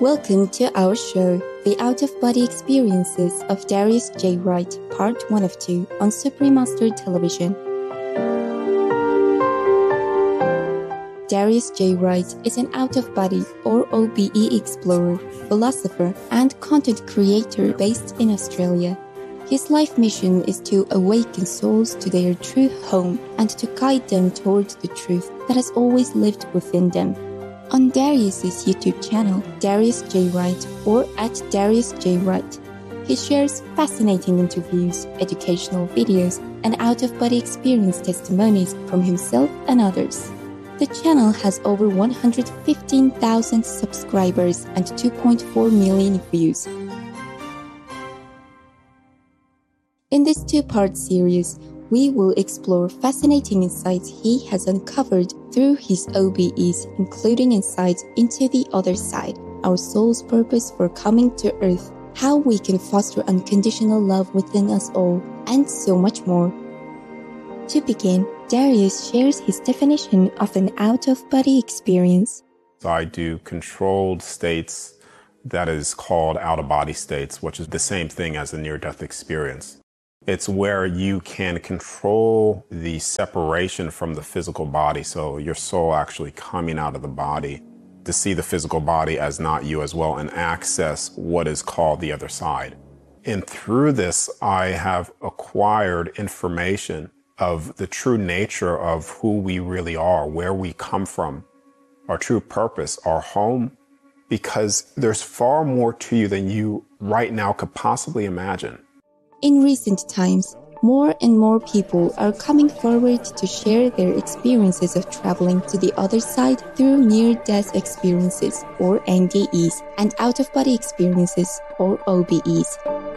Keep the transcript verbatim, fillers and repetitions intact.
Welcome to our show, The Out-of-Body Experiences of Darius J. Wright, Part one of two on Supreme Master Television. Darius J. Wright is an out-of-body or O B E explorer, philosopher, and content creator based in Australia. His life mission is to awaken souls to their true home and to guide them towards the truth that has always lived within them. On Darius's YouTube channel, Darius J. Wright, or at Darius J. Wright, he shares fascinating interviews, educational videos, and out-of-body experience testimonies from himself and others. The channel has over one hundred fifteen thousand subscribers and two point four million views. In this two-part series, we will explore fascinating insights he has uncovered through his O B Es, including insights into the other side, our soul's purpose for coming to Earth, how we can foster unconditional love within us all, and so much more. To begin, Darius shares his definition of an out-of-body experience. I do controlled states that is called out-of-body states, which is the same thing as a near-death experience. It's where you can control the separation from the physical body. So your soul actually coming out of the body to see the physical body as not you as well and access what is called the other side. And through this, I have acquired information of the true nature of who we really are, where we come from, our true purpose, our home, because there's far more to you than you right now could possibly imagine. In recent times, more and more people are coming forward to share their experiences of traveling to the other side through near-death experiences, or N D Es, and out-of-body experiences, or O B Es.